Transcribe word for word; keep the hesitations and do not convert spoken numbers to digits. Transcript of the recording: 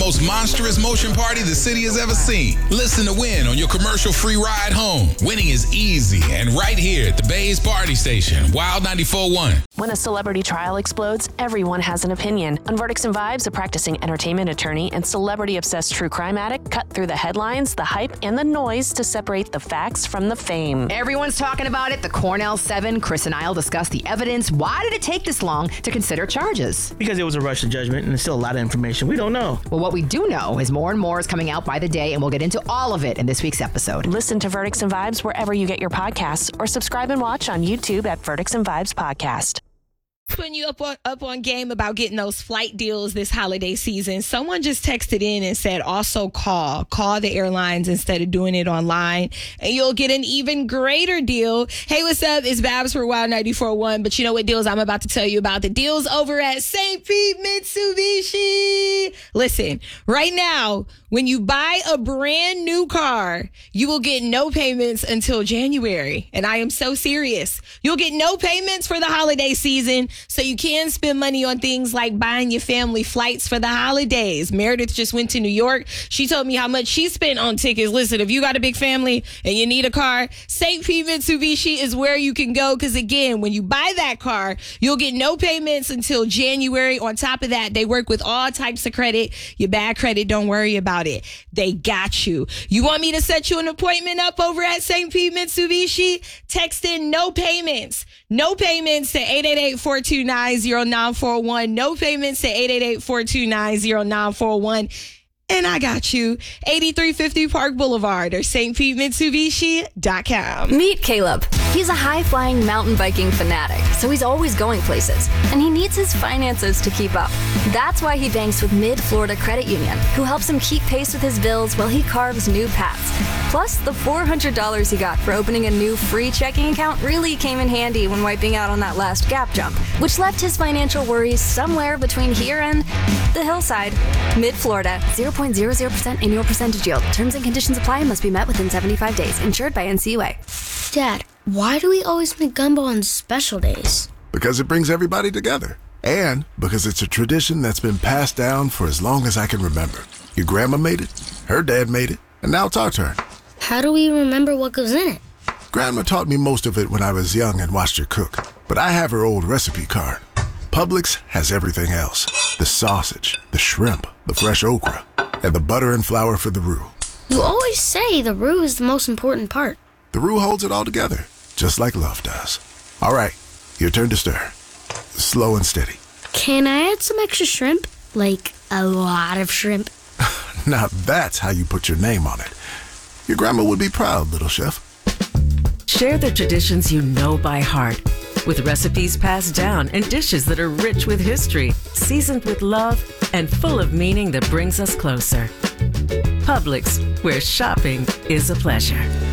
most monstrous motion party the city has ever seen. Listen to win on your commercial-free ride home. Winning is easy and right here at the Bay's Party Station, Wild ninety-four point one. When a celebrity trial explodes, everyone has an opinion. On Verdicts and Vibes, a practicing entertainment attorney and celebrity-obsessed true crime addict cut through the headlines, the hype, and the noise to separate the facts from the fame. Everyone's talking about it. The Cornell Seven. Chris and I'll discuss the evidence. Why did it take this long to consider charges? Because it was a rush to judgment, and there's still a lot of information we don't know. Well, what we do know is more and more is coming out by the day, and we'll get into all of it in this week's episode. Listen to Verdicts and Vibes wherever you get your podcasts, or subscribe and watch on YouTube at Verdicts and Vibes Podcast. Putting you up on, up on game about getting those flight deals this holiday season. Someone just texted in and said, also call. Call the airlines instead of doing it online, and you'll get an even greater deal. Hey, what's up? It's Babs for Wild ninety-four point one, but you know what deals I'm about to tell you about? The deals over at Saint Pete Mitsubishi. Listen, right now, when you buy a brand new car, you will get no payments until January. And I am so serious. You'll get no payments for the holiday season, so you can spend money on things like buying your family flights for the holidays. Meredith just went to New York. She told me how much she spent on tickets. Listen, if you got a big family and you need a car, Saint Pete Mitsubishi is where you can go. Because again, when you buy that car, you'll get no payments until January. On top of that, they work with all types of credit. Your bad credit, don't worry about it. They got you. You want me to set you an appointment up over at Saint Pete Mitsubishi? Text in no payments. No payments to eight eight eight, four two nine, zero nine four one. No payments to eight eight eight, four two nine, zero nine four one. And I got you. eighty-three fifty Park Boulevard or S T Pete Mitsubishi dot com. Meet Caleb. He's a high-flying mountain biking fanatic, so he's always going places, and he needs his finances to keep up. That's why he banks with Mid-Florida Credit Union, who helps him keep pace with his bills while he carves new paths. Plus, the four hundred dollars he got for opening a new free checking account really came in handy when wiping out on that last gap jump, which left his financial worries somewhere between here and the hillside. Mid-Florida, zero point zero zero percent annual percentage yield. Terms and conditions apply and must be met within seventy-five days. Insured by N C U A. Dad, why do we always make gumbo on special days? Because it brings everybody together. And because it's a tradition that's been passed down for as long as I can remember. Your grandma made it, her dad made it, and now it's our turn. How do we remember what goes in it? Grandma taught me most of it when I was young and watched her cook. But I have her old recipe card. Publix has everything else. The sausage, the shrimp, the fresh okra, and the butter and flour for the roux. You always say the roux is the most important part. The roux holds it all together, just like love does. All right, your turn to stir. Slow and steady. Can I add some extra shrimp? Like a lot of shrimp? Now that's how you put your name on it. Your grandma would be proud, little chef. Share the traditions you know by heart, with recipes passed down and dishes that are rich with history, seasoned with love, and full of meaning that brings us closer. Publix, where shopping is a pleasure.